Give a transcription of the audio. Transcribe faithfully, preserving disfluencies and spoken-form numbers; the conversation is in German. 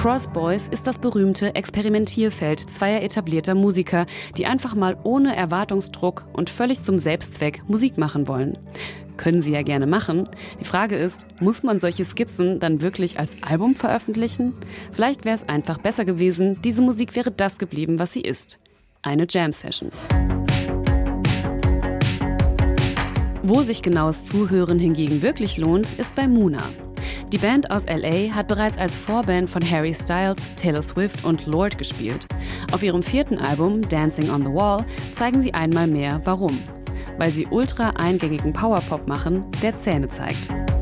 Crossboys ist das berühmte Experimentierfeld zweier etablierter Musiker, die einfach mal ohne Erwartungsdruck und völlig zum Selbstzweck Musik machen wollen. Können sie ja gerne machen. Die Frage ist, muss man solche Skizzen dann wirklich als Album veröffentlichen? Vielleicht wäre es einfach besser gewesen, diese Musik wäre das geblieben, was sie ist. Eine Jam-Session. Wo sich genaues Zuhören hingegen wirklich lohnt, ist bei Muna. Die Band aus L A hat bereits als Vorband von Harry Styles, Taylor Swift und Lorde gespielt. Auf ihrem vierten Album, Dancing on the Wall, zeigen sie einmal mehr, warum. Weil sie ultra eingängigen Powerpop machen, der Zähne zeigt.